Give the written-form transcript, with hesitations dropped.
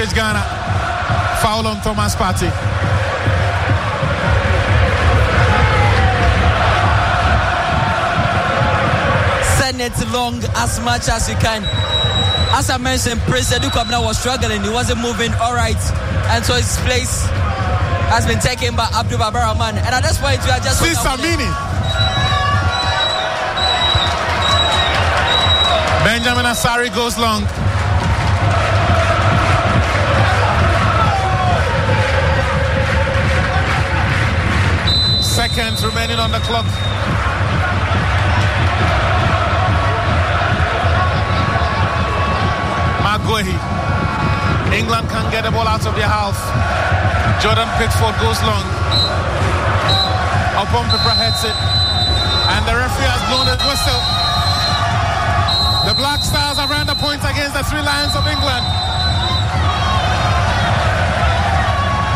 Ghana. Foul on Thomas Partey. Send it long as much as you can. As I mentioned, Prince Edu Kwabena was struggling. He wasn't moving all right. And so his place has been taken by Abdul Babar Rahman. And at this point, we are just... See Samini. Benjamin Asari goes long. Seconds remaining on the clock. Maguire. England can get the ball out of their half. Jordan Pickford goes long. Upon Pippa heads it. And the referee has blown his whistle. The Black Stars have ran the points against the Three Lions of England.